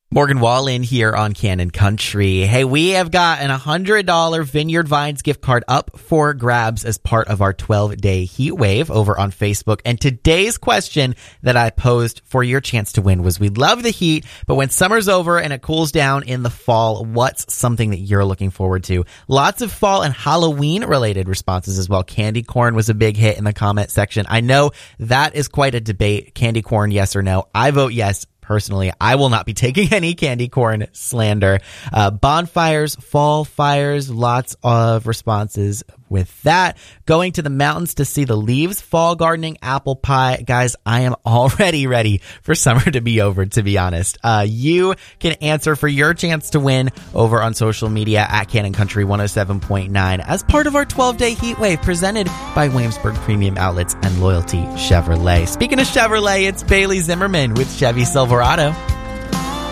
Morgan Wallen here on Cannon Country. Hey, we have got an $100 Vineyard Vines gift card up for grabs as part of our 12-day heat wave over on Facebook. And today's question that I posed for your chance to win was, we love the heat, but when summer's over and it cools down in the fall, what's something that you're looking forward to? Lots of fall and Halloween related responses as well. Candy corn was a big hit in the comment section. I know that is quite a debate. Candy corn, yes or no? I vote yes. Personally, I will not be taking any candy corn slander. Bonfires, fall fires, lots of responses with that. Going to the mountains to see the leaves, fall gardening, apple pie. Guys, I am already ready for summer to be over, to be honest. You can answer for your chance to win over on social media at Cannon Country 107.9 as part of our 12-day heat wave presented by Williamsburg Premium Outlets and Loyalty Chevrolet. Speaking of Chevrolet, it's Bailey Zimmerman with Chevy Silverado.